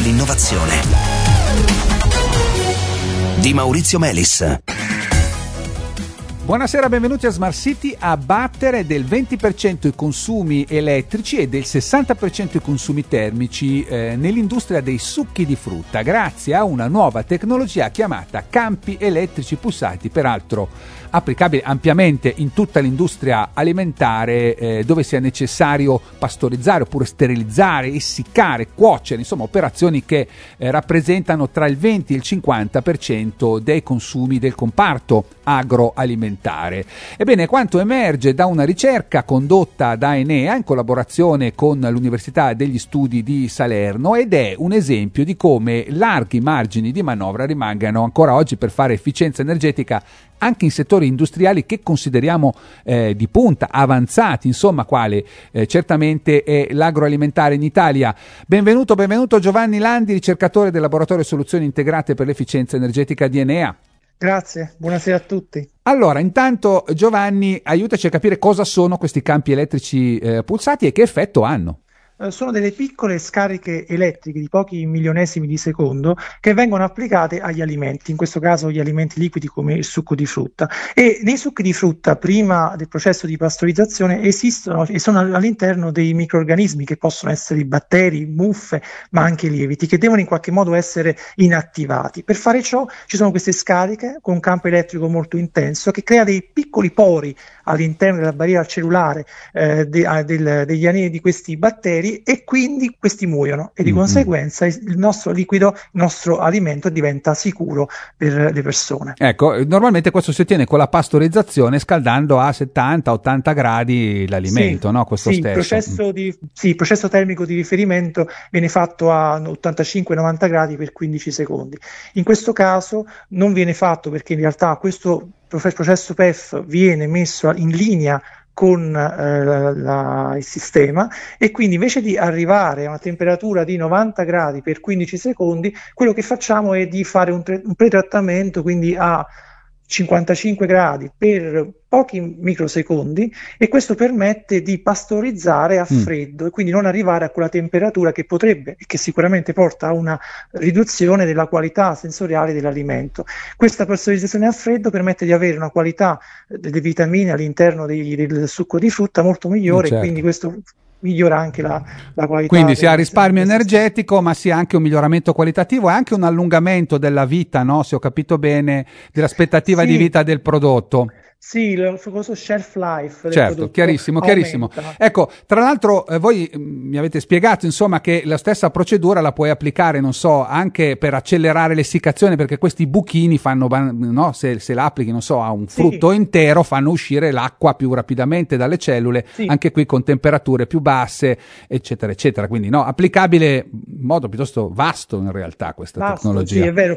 dell'innovazione. Di Maurizio Melis. Buonasera, benvenuti a Smart City. A battere del 20% i consumi elettrici e del 60% i consumi termici nell'industria dei succhi di frutta, grazie a una nuova tecnologia chiamata campi elettrici pulsati, peraltro applicabile ampiamente in tutta l'industria alimentare, dove sia necessario pastorizzare oppure sterilizzare, essiccare, cuocere, insomma operazioni che rappresentano tra il 20 e il 50% dei consumi del comparto agroalimentare. Ebbene, quanto emerge da una ricerca condotta da Enea in collaborazione con l'Università degli Studi di Salerno, ed è un esempio di come larghi margini di manovra rimangano ancora oggi per fare efficienza energetica anche in settori industriali che consideriamo di punta, avanzati, insomma, quale certamente è l'agroalimentare in Italia. Benvenuto Giovanni Landi, ricercatore del Laboratorio Soluzioni Integrate per l'Efficienza Energetica di Enea. Grazie, buonasera a tutti. Allora, intanto Giovanni, aiutaci a capire cosa sono questi campi elettrici pulsati e che effetto hanno. Sono delle piccole scariche elettriche di pochi milionesimi di secondo che vengono applicate agli alimenti, in questo caso gli alimenti liquidi come il succo di frutta. E nei succhi di frutta, prima del processo di pastorizzazione, esistono e sono all'interno dei microrganismi che possono essere i batteri, muffe, ma anche lieviti, che devono in qualche modo essere inattivati. Per fare ciò ci sono queste scariche con un campo elettrico molto intenso che crea dei piccoli pori all'interno della barriera cellulare degli anelli di questi batteri, e quindi questi muoiono e di conseguenza il nostro liquido, il nostro alimento diventa sicuro per le persone. Ecco, normalmente questo si ottiene con la pastorizzazione, scaldando a 70-80 gradi l'alimento, sì, no? Questo sì, stesso. Il processo termico di riferimento viene fatto a 85-90 gradi per 15 secondi. In questo caso non viene fatto perché in realtà questo processo PEF viene messo in linea con il sistema, e quindi invece di arrivare a una temperatura di 90 gradi per 15 secondi, quello che facciamo è di fare un pretrattamento, quindi a 55 gradi per pochi microsecondi, e questo permette di pastorizzare a freddo e quindi non arrivare a quella temperatura che potrebbe e che sicuramente porta a una riduzione della qualità sensoriale dell'alimento. Questa pastorizzazione a freddo permette di avere una qualità delle vitamine all'interno del succo di frutta molto migliore, certo. E quindi questo migliora anche la qualità. Quindi si ha risparmio energetico, ma sia anche un miglioramento qualitativo e anche un allungamento della vita, no? Se ho capito bene, dell'aspettativa di vita del prodotto. Sì, il famoso shelf life del certo, prodotto chiarissimo. aumenta. Ecco, tra l'altro voi mi avete spiegato, insomma, che la stessa procedura la puoi applicare, non so, anche per accelerare l'essiccazione, perché questi buchini fanno, no, se la applichi, non so, a un frutto intero, fanno uscire l'acqua più rapidamente dalle cellule, anche qui con temperature più basse, eccetera, eccetera. Quindi, no, applicabile in modo piuttosto vasto in realtà questa tecnologia. Sì, è vero,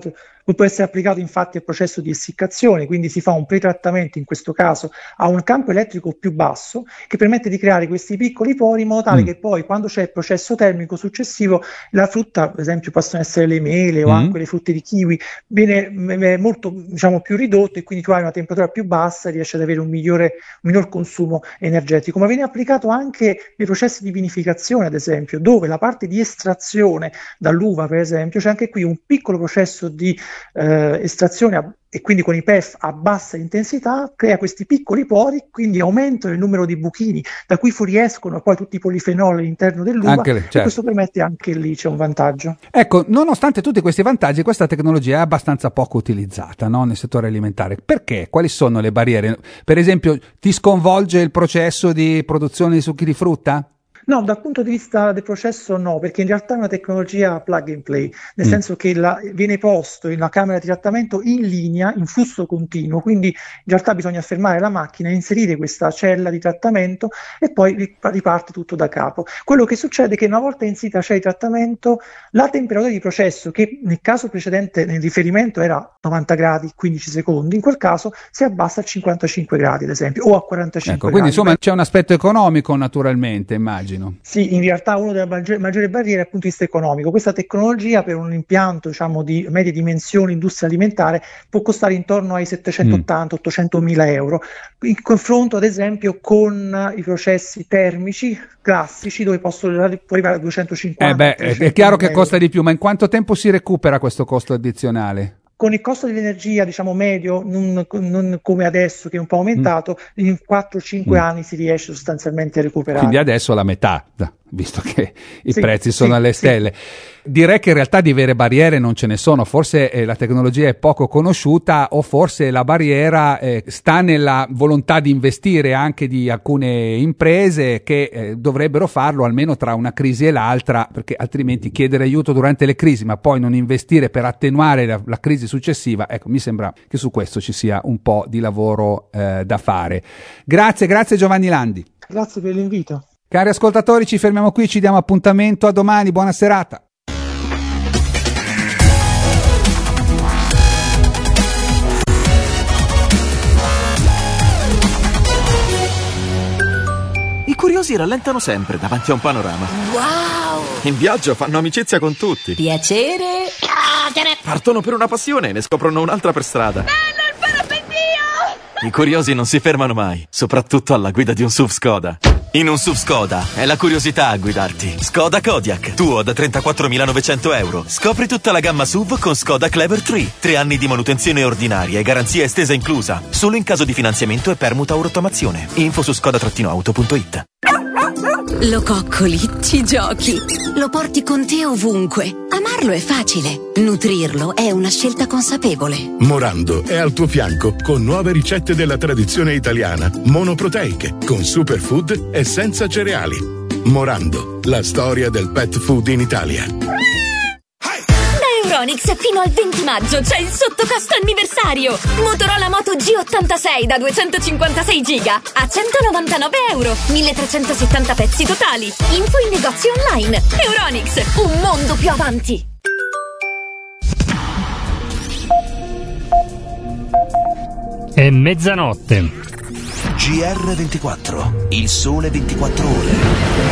può essere applicato infatti al processo di essiccazione, quindi si fa un pretrattamento, in questo caso a un campo elettrico più basso, che permette di creare questi piccoli pori in modo tale che poi, quando c'è il processo termico successivo, la frutta, per esempio possono essere le mele o anche le frutte di kiwi, viene molto, diciamo, più ridotto, e quindi tu hai una temperatura più bassa e riesci ad avere un minor consumo energetico. Ma viene applicato anche nei processi di vinificazione, ad esempio, dove la parte di estrazione dall'uva, per esempio, c'è anche qui un piccolo processo di estrazione e quindi con i PEF a bassa intensità crea questi piccoli pori, quindi aumentano il numero di buchini da cui fuoriescono poi tutti i polifenoli all'interno dell'uva, e questo permette anche lì, c'è un vantaggio. Ecco, nonostante tutti questi vantaggi, questa tecnologia è abbastanza poco utilizzata, no, nel settore alimentare. Perché? Quali sono le barriere? Per esempio, ti sconvolge il processo di produzione di succhi di frutta? No, dal punto di vista del processo no, perché in realtà è una tecnologia plug and play, nel senso che viene posto in una camera di trattamento in linea, in flusso continuo, quindi in realtà bisogna fermare la macchina, inserire questa cella di trattamento e poi riparte tutto da capo. Quello che succede è che una volta inserita la cella di trattamento, la temperatura di processo, che nel caso precedente nel riferimento era 90 gradi, 15 secondi, in quel caso si abbassa a 55 gradi ad esempio, o a 45 gradi. Quindi insomma c'è un aspetto economico naturalmente, immagino. immagino. Sì, in realtà una delle maggiori barriere dal punto di vista economico. Questa tecnologia per un impianto, diciamo, di medie dimensioni industria alimentare può costare intorno ai 780-800 mila euro, in confronto ad esempio con i processi termici classici dove può arrivare a 250. È chiaro che costa di più, ma in quanto tempo si recupera questo costo addizionale? Con il costo dell'energia, diciamo, medio, non come adesso che è un po' aumentato, in 4-5 anni si riesce sostanzialmente a recuperare. Quindi adesso la metà, visto che i prezzi sono alle stelle. Direi che in realtà di vere barriere non ce ne sono, forse la tecnologia è poco conosciuta o forse la barriera sta nella volontà di investire anche di alcune imprese che dovrebbero farlo almeno tra una crisi e l'altra, perché altrimenti chiedere aiuto durante le crisi ma poi non investire per attenuare la crisi successiva, ecco, mi sembra che su questo ci sia un po' di lavoro da fare. Grazie Giovanni Landi. Grazie per l'invito. Cari ascoltatori, ci fermiamo qui, ci diamo appuntamento a domani, buona serata. I curiosi rallentano sempre davanti a un panorama. Wow! In viaggio fanno amicizia con tutti. Piacere. Partono per una passione e ne scoprono un'altra per strada. Bello il parapendio! I curiosi non si fermano mai, soprattutto alla guida di un SUV Skoda. In un SUV Skoda è la curiosità a guidarti. Skoda Kodiaq, tuo da 34.900 euro. Scopri tutta la gamma SUV con Skoda Clever 3. 3 anni di manutenzione ordinaria e garanzia estesa inclusa. Solo in caso di finanziamento e permuta o rottamazione. Info su skoda-auto.it. Lo coccoli, ci giochi, lo porti con te ovunque. Amarlo è facile, nutrirlo è una scelta consapevole. Morando è al tuo fianco con nuove ricette della tradizione italiana, monoproteiche, con superfood e senza cereali. Morando, la storia del pet food in Italia. Da Euronics fino al 20 maggio c'è il sottocosto anniversario. Motorola Moto G86 da 256 giga a 199 euro, 1370 pezzi totali. Info in negozi online. Euronics, un mondo più avanti. È mezzanotte. GR24, il sole 24 ore.